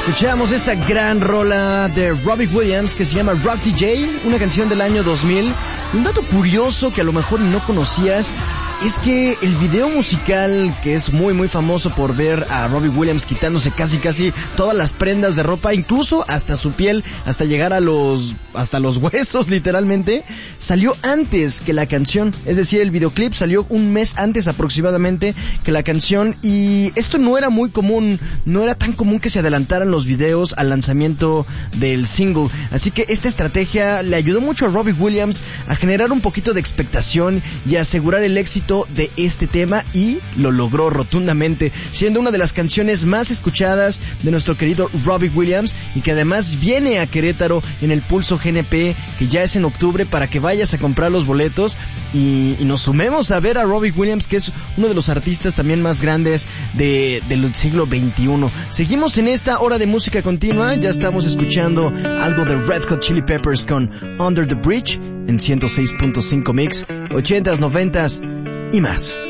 Escuchamos esta gran rola de Robbie Williams que se llama Rock DJ, una canción del año 2000. Un dato curioso que a lo mejor no conocías es que el video musical, que es muy muy famoso por ver a Robbie Williams quitándose casi todas las prendas de ropa, incluso hasta su piel, hasta llegar a hasta los huesos literalmente, salió antes que la canción. Es decir, el videoclip salió un mes antes aproximadamente que la canción, y esto no era muy común, no era tan común que se adelantaran los videos al lanzamiento del single. Así que esta estrategia le ayudó mucho a Robbie Williams a generar un poquito de expectación y a asegurar el éxito de este tema, y lo logró rotundamente, siendo una de las canciones más escuchadas de nuestro querido Robbie Williams, y que además viene a Querétaro en el Pulso GNP, que ya es en octubre, para que vayas a comprar los boletos y nos sumemos a ver a Robbie Williams, que es uno de los artistas también más grandes del siglo XXI. Seguimos en esta hora de música continua, ya estamos escuchando algo de Red Hot Chili Peppers con Under the Bridge en 106.5 Mix, 80s, 90s y más.